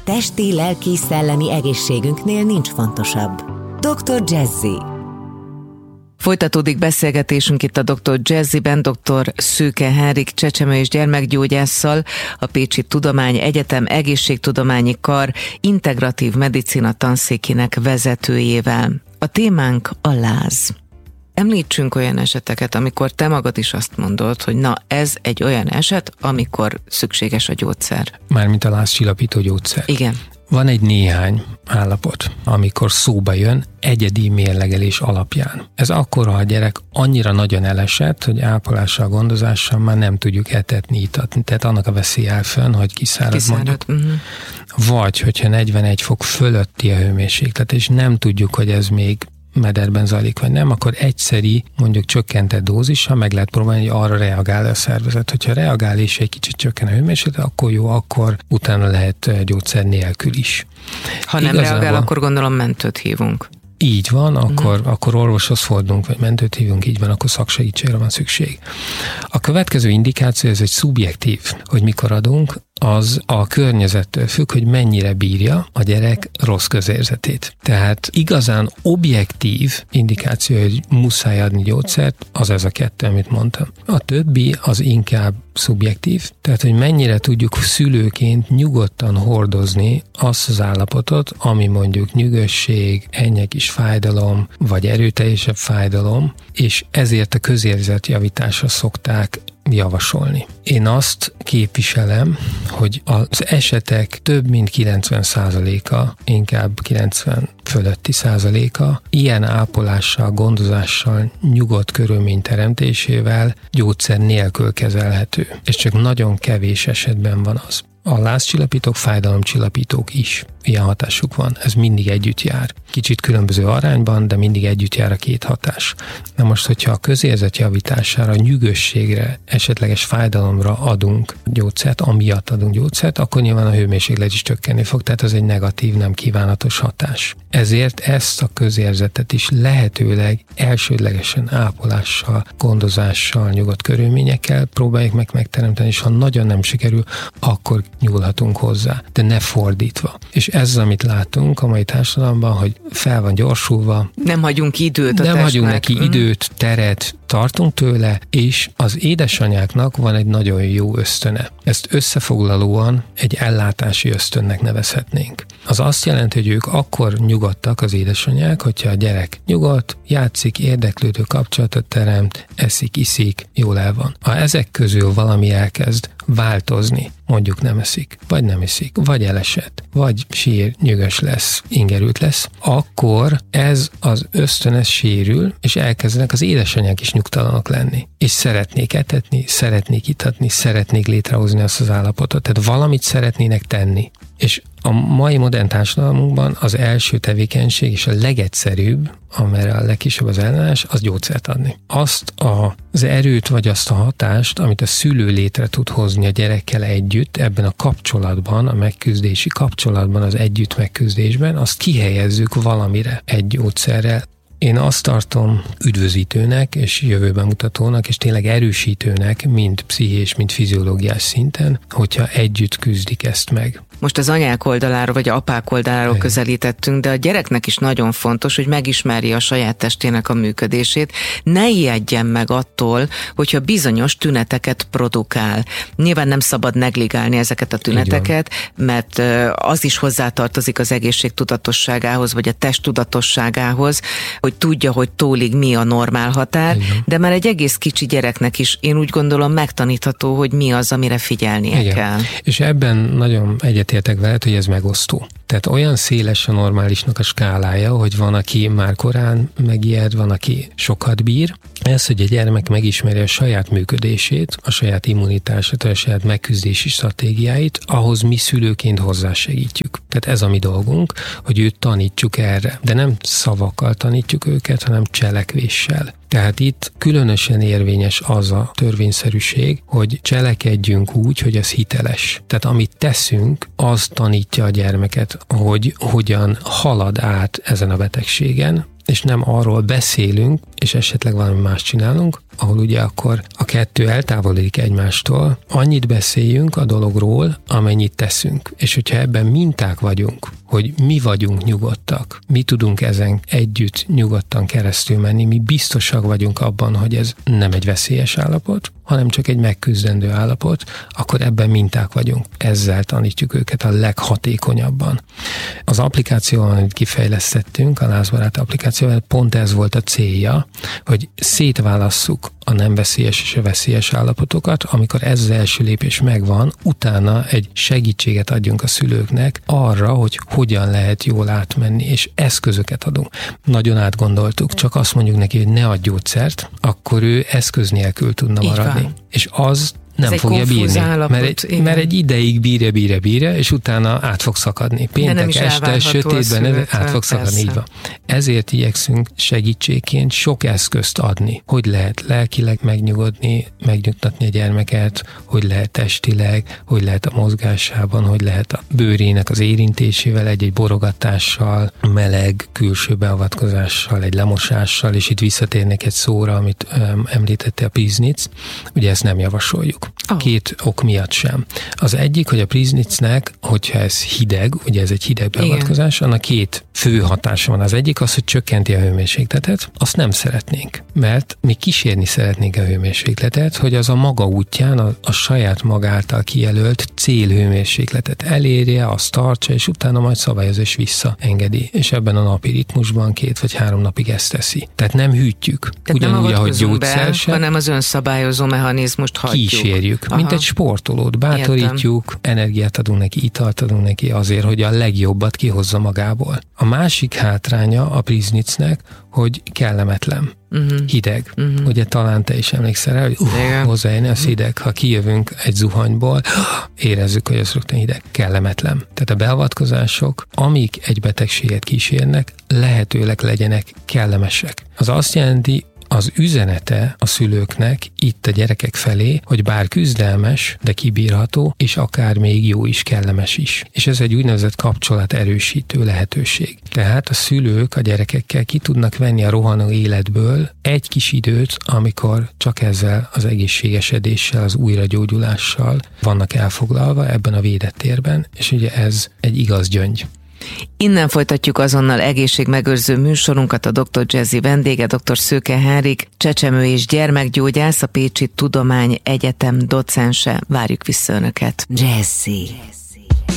Testi, lelki, szellemi egészségünknél nincs fontosabb. Dr. Jazzy. Folytatódik beszélgetésünk itt a Dr. Jazzyben, dr. Szőke Henrik csecsemő- és gyermekgyógyásszal, a Pécsi Tudományegyetem Egészségtudományi Kar integratív medicina tanszékének vezetőjével. A témánk a láz. Említsünk olyan eseteket, amikor te magad is azt mondod, hogy na, ez egy olyan eset, amikor szükséges a gyógyszer. Mármint a lázcsillapító gyógyszer. Igen. Van egy néhány állapot, amikor szóba jön egyedi mérlegelés alapján. Ez akkor, ha a gyerek annyira nagyon elesett, hogy ápolással, gondozással már nem tudjuk etetni, itatni. Tehát annak a veszély áll fönn, hogy kiszárad. Mondjuk. Vagy, hogyha 41 fok fölötti a hőmérséklet, és nem tudjuk, hogy ez még mederben zajlik, vagy nem, akkor egyszeri, mondjuk csökkentett dózissal meg lehet próbálni, hogy arra reagál a szervezet. Hogyha reagál és egy kicsit csökken a hőmérséklet, akkor jó, akkor utána lehet gyógyszer nélkül is. Ha nem reagál, akkor gondolom mentőt hívunk. Így van, akkor orvoshoz fordulunk, vagy mentőt hívunk, így van, akkor szaksegítségre van szükség. A következő indikáció, ez egy szubjektív, hogy mikor adunk, az a környezettől függ, hogy mennyire bírja a gyerek rossz közérzetét. Tehát igazán objektív indikáció, hogy muszáj adni gyógyszert, az ez a kettő, amit mondtam. A többi az inkább szubjektív, tehát hogy mennyire tudjuk szülőként nyugodtan hordozni azt az állapotot, ami mondjuk nyűgösség, enyhe kis fájdalom, vagy erőteljesebb fájdalom, és ezért a közérzetjavításra szokták javasolni. Én azt képviselem, hogy az esetek több mint 90%-a, inkább 90 fölötti százaléka ilyen ápolással, gondozással, nyugodt körülmény teremtésével gyógyszer nélkül kezelhető. És csak nagyon kevés esetben van az. A lázcsillapítók, fájdalomcsillapítók is ilyen hatásuk van. Ez mindig együtt jár. Kicsit különböző arányban, de mindig együtt jár a két hatás. Na most, hogyha a közérzet javítására, nyűgösségre, esetleges fájdalomra adunk gyógyszert, amiatt adunk gyógyszert, akkor nyilván a hőmérséklet is csökkenni fog, tehát ez egy negatív, nem kívánatos hatás. Ezért ezt a közérzetet is lehetőleg elsődlegesen ápolással, gondozással, nyugodt körülményekkel próbáljuk meg megteremteni, és ha nagyon nem sikerül, akkor nyúlhatunk hozzá, de ne fordítva. És ez, amit látunk a mai társadalomban, hogy fel van gyorsulva. Nem hagyunk időt a testnek. Nem hagyunk neki időt, teret, tartunk tőle, és az édesanyáknak van egy nagyon jó ösztöne. Ezt összefoglalóan egy ellátási ösztönnek nevezhetnénk. Az azt jelenti, hogy ők akkor nyugodtak az édesanyák, hogyha a gyerek nyugodt, játszik, érdeklődő kapcsolatot teremt, eszik, iszik, jól el van. Ha ezek közül valami elkezd változni, mondjuk nem eszik, vagy nem iszik, vagy elesett, vagy sír, nyűgös lesz, ingerült lesz, akkor ez az ösztönös sérül, és elkezdenek az édesanyák is nyugtalanok lenni. És szeretnék etetni, szeretnék itatni, szeretnék létrehozni azt az állapotot. Tehát valamit szeretnének tenni. És a mai modern társadalmunkban az első tevékenység és a legegyszerűbb, amire a legkisebb az ellenállás, az gyógyszert adni. Azt az erőt vagy azt a hatást, amit a szülő létre tud hozni a gyerekkel együtt, ebben a kapcsolatban, a megküzdési kapcsolatban, az együtt megküzdésben, azt kihelyezzük valamire egy gyógyszerrel. Én azt tartom üdvözítőnek és jövőben mutatónak, és tényleg erősítőnek, mind pszichés, mind fiziológiás szinten, hogyha együtt küzdik ezt meg. Most az anyák oldaláról, vagy apák oldaláról közelítettünk, de a gyereknek is nagyon fontos, hogy megismerje a saját testének a működését. Ne ijedjen meg attól, hogyha bizonyos tüneteket produkál. Nyilván nem szabad negligálni ezeket a tüneteket, mert az is hozzátartozik az egészség tudatosságához, vagy a test tudatosságához, hogy tudja, hogy tólig mi a normál határ, de már egy egész kicsi gyereknek is én úgy gondolom megtanítható, hogy mi az, amire figyelnie kell. És ebben nagyon egyetértek veled, hogy ez megosztó. Tehát olyan széles a normálisnak a skálája, hogy van, aki már korán megijed, van, aki sokat bír. Ez, hogy a gyermek megismeri a saját működését, a saját immunitását, a saját megküzdési stratégiáit, ahhoz mi szülőként hozzásegítjük. Tehát ez a mi dolgunk, hogy őt tanítsuk erre. De nem szavakkal tanítjuk őket, hanem cselekvéssel. Tehát itt különösen érvényes az a törvényszerűség, hogy cselekedjünk úgy, hogy ez hiteles. Tehát amit teszünk, az tanítja a gyermeket, hogy hogyan halad át ezen a betegségen, és nem arról beszélünk, és esetleg valami más csinálunk, ahol ugye akkor a kettő eltávolodik egymástól, annyit beszéljünk a dologról, amennyit teszünk. És hogyha ebben minták vagyunk, hogy mi vagyunk nyugodtak, mi tudunk ezen együtt nyugodtan keresztül menni, mi biztosak vagyunk abban, hogy ez nem egy veszélyes állapot, hanem csak egy megküzdendő állapot, akkor ebben minták vagyunk. Ezzel tanítjuk őket a leghatékonyabban. Az applikációval, amit kifejlesztettünk, a lázbarát applikációval, pont ez volt a célja, hogy szétválasszuk a nem veszélyes és a veszélyes állapotokat, amikor ez az első lépés megvan, utána egy segítséget adjunk a szülőknek arra, hogy hogyan lehet jól átmenni, és eszközöket adunk. Nagyon átgondoltuk, csak azt mondjuk neki, hogy ne adj gyógyszert, akkor ő eszköz nélkül tudna maradni. És az nem fogja bírni, mert egy ideig bírja, és utána át fog szakadni. Péntek este, sötétben át fog szakadni, így van. Ezért igyekszünk segítségként sok eszközt adni, hogy lehet lelkileg megnyugodni, megnyugtatni a gyermeket, hogy lehet testileg, hogy lehet a mozgásában, hogy lehet a bőrének az érintésével, egy borogatással, meleg külső beavatkozással, egy lemosással, és itt visszatérnék egy szóra, amit említette a Priesnitz, ugye ezt nem javasoljuk. Két ok miatt sem. Az egyik, hogy a Priesnitznek, hogyha ez hideg, ugye ez egy hideg beavatkozás, annak két fő hatása van. Az egyik az, hogy csökkenti a hőmérsékletet, azt nem szeretnénk, mert mi kísérni szeretnénk a hőmérsékletet, hogy az a maga útján a saját maga által kijelölt célhőmérsékletet elérje, azt tartsa, és utána majd szabályoz és visszaengedi. És ebben a napi ritmusban 2 vagy 3 napig ezt teszi. Tehát nem hűtjük. Tehát ugyanúgy, ahogy gyógyszer sem, hanem az önszabályozó mechanizmust hagyjuk. Kísérjük, mint egy sportolót. Bátorítjuk, energiát adunk neki, italt adunk neki azért, hogy a legjobbat kihozza magából. A másik hátránya a Priesnitznek, hogy kellemetlen. Hideg. Ugye talán te is emlékszel rá, hogy hozzájönni az hideg. Ha kijövünk egy zuhanyból, érezzük, hogy az rögtön hideg. Kellemetlen. Tehát a beavatkozások, amik egy betegséget kísérnek, lehetőleg legyenek kellemesek. Az azt jelenti, az üzenete a szülőknek itt a gyerekek felé, hogy bár küzdelmes, de kibírható, és akár még jó is, kellemes is. És ez egy úgynevezett kapcsolat erősítő lehetőség. Tehát a szülők a gyerekekkel ki tudnak venni a rohanó életből egy kis időt, amikor csak ezzel az egészségesedéssel, az újragyógyulással vannak elfoglalva ebben a védett térben, és ugye ez egy igaz gyöngy. Innen folytatjuk azonnal egészségmegőrző műsorunkat. A Dr. Jazzy vendége, dr. Szőke Henrik, csecsemő és gyermekgyógyász, a Pécsi Tudományegyetem docense. Várjuk vissza Önöket. Jazzy.